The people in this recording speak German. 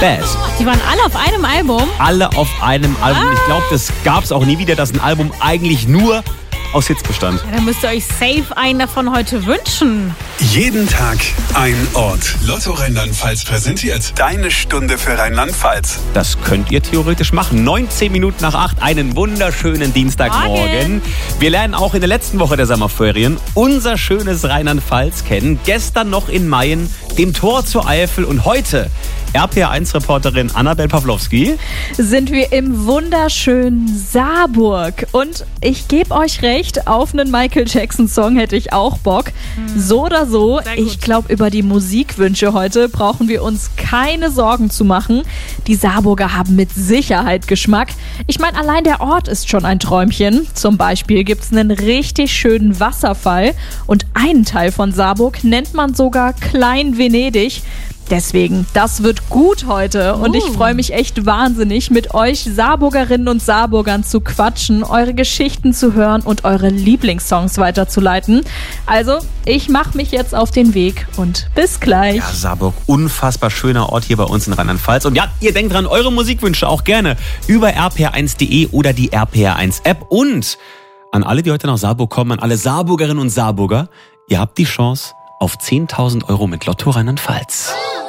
Bass. Die waren alle auf einem Album? Alle auf einem Album. Ich glaube, das gab es auch nie wieder, dass ein Album eigentlich nur aus Hits bestand. Ja, dann müsst ihr euch safe einen davon heute wünschen. Jeden Tag ein Ort. Lotto Rheinland-Pfalz präsentiert deine Stunde für Rheinland-Pfalz. Das könnt ihr theoretisch machen. 19 Minuten nach 8, einen wunderschönen Dienstagmorgen. Wir lernen auch in der letzten Woche der Sommerferien unser schönes Rheinland-Pfalz kennen. Gestern noch in Mayen, dem Tor zur Eifel, und heute RPR1-Reporterin Annabel Pawlowski. Sind wir im wunderschönen Saarburg. Und ich gebe euch recht, auf einen Michael Jackson-Song hätte ich auch Bock. So oder so, ich glaube, über die Musikwünsche heute brauchen wir uns keine Sorgen zu machen. Die Saarburger haben mit Sicherheit Geschmack. Ich meine, allein der Ort ist schon ein Träumchen. Zum Beispiel gibt es einen richtig schönen Wasserfall. Und einen Teil von Saarburg nennt man sogar Klein Venedig. Deswegen, das wird gut heute und ich freue mich echt wahnsinnig, mit euch Saarburgerinnen und Saarburgern zu quatschen, eure Geschichten zu hören und eure Lieblingssongs weiterzuleiten. Also, ich mache mich jetzt auf den Weg und bis gleich. Ja, Saarburg, unfassbar schöner Ort hier bei uns in Rheinland-Pfalz. Und ja, ihr denkt dran, eure Musikwünsche auch gerne über rpr1.de oder die RPR1-App. Und an alle, die heute nach Saarburg kommen, an alle Saarburgerinnen und Saarburger, ihr habt die Chance auf 10.000 € mit Lotto Rheinland-Pfalz.